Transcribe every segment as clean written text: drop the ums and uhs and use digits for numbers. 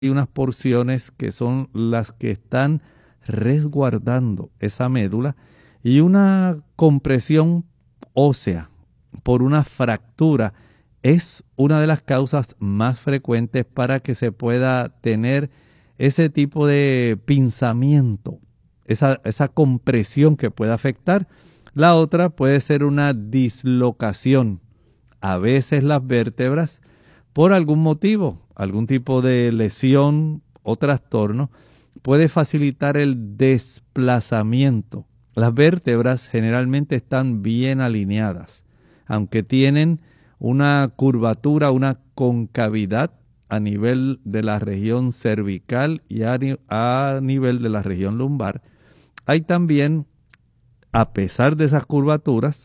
hay unas porciones que son las que están resguardando esa médula y una compresión ósea por una fractura es una de las causas más frecuentes para que se pueda tener ese tipo de pinzamiento, esa compresión que puede afectar. La otra puede ser una dislocación. A veces las vértebras, por algún motivo, algún tipo de lesión o trastorno, puede facilitar el desplazamiento. Las vértebras generalmente están bien alineadas, aunque tienen una curvatura, una concavidad a nivel de la región cervical y a nivel de la región lumbar. Hay también, a pesar de esas curvaturas,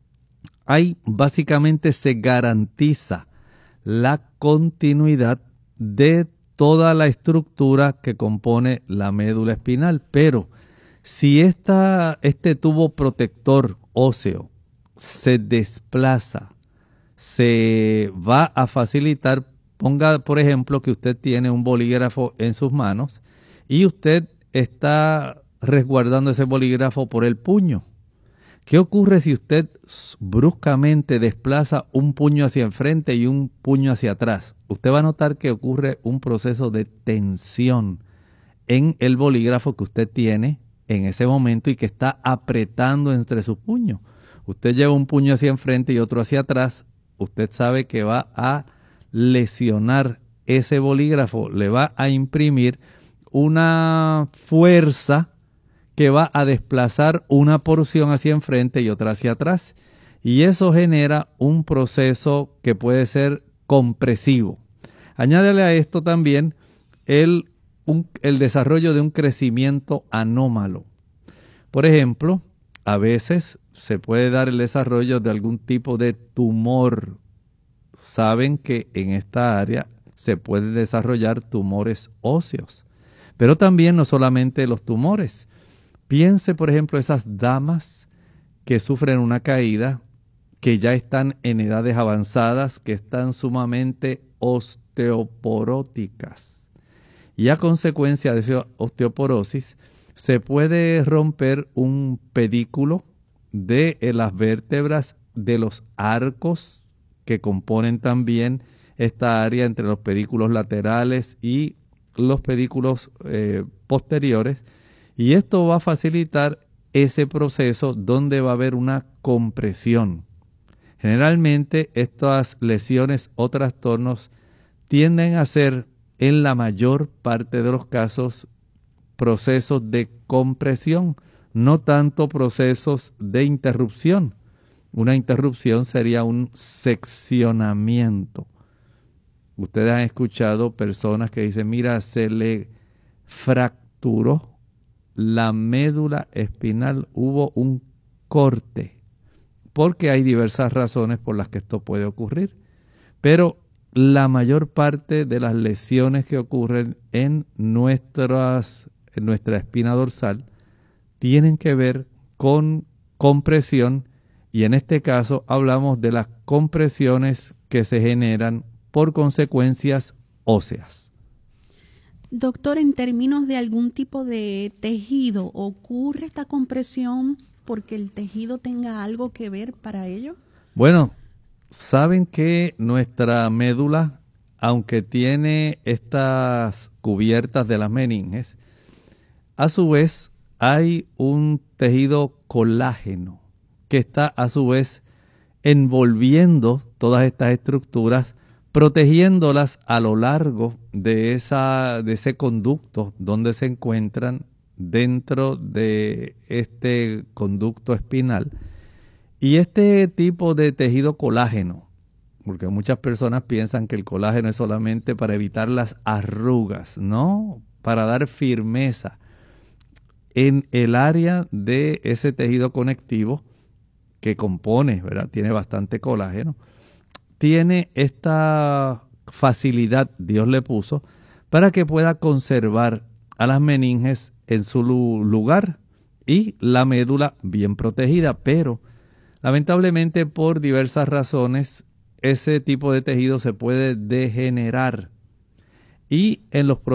básicamente se garantiza la continuidad de toda la estructura que compone la médula espinal. Pero si este tubo protector óseo se desplaza, se va a facilitar. Ponga, por ejemplo, que usted tiene un bolígrafo en sus manos y usted está resguardando ese bolígrafo por el puño. ¿Qué ocurre si usted bruscamente desplaza un puño hacia enfrente y un puño hacia atrás? Usted va a notar que ocurre un proceso de tensión en el bolígrafo que usted tiene en ese momento y que está apretando entre sus puños. Usted lleva un puño hacia enfrente y otro hacia atrás. Usted sabe que va a lesionar ese bolígrafo, le va a imprimir una fuerza que va a desplazar una porción hacia enfrente y otra hacia atrás. Y eso genera un proceso que puede ser compresivo. Añádele a esto también el desarrollo de un crecimiento anómalo. Por ejemplo, a veces se puede dar el desarrollo de algún tipo de tumor. Saben que en esta área se pueden desarrollar tumores óseos. Pero también no solamente los tumores. Piense, por ejemplo, esas damas que sufren una caída, que ya están en edades avanzadas, que están sumamente osteoporóticas. Y a consecuencia de esa osteoporosis, se puede romper un pedículo de las vértebras de los arcos que componen también esta área entre los pedículos laterales y los pedículos posteriores. Y esto va a facilitar ese proceso donde va a haber una compresión. Generalmente estas lesiones o trastornos tienden a ser, en la mayor parte de los casos, procesos de compresión, no tanto procesos de interrupción. Una interrupción sería un seccionamiento. Ustedes han escuchado personas que dicen, mira, se le fracturó la médula espinal, hubo un corte, porque hay diversas razones por las que esto puede ocurrir, pero la mayor parte de las lesiones que ocurren en nuestra espina dorsal tienen que ver con compresión, y en este caso hablamos de las compresiones que se generan por consecuencias óseas. Doctor, en términos de algún tipo de tejido, ¿ocurre esta compresión porque el tejido tenga algo que ver para ello? Bueno, saben que nuestra médula, aunque tiene estas cubiertas de las meninges, a su vez hay un tejido colágeno que está a su vez envolviendo todas estas estructuras, protegiéndolas a lo largo de ese conducto donde se encuentran dentro de este conducto espinal. Y este tipo de tejido colágeno, porque muchas personas piensan que el colágeno es solamente para evitar las arrugas, no, para dar firmeza en el área de ese tejido conectivo que compone, ¿verdad? Tiene bastante colágeno. Tiene esta facilidad, Dios le puso, para que pueda conservar a las meninges en su lugar y la médula bien protegida, pero lamentablemente por diversas razones ese tipo de tejido se puede degenerar. y en los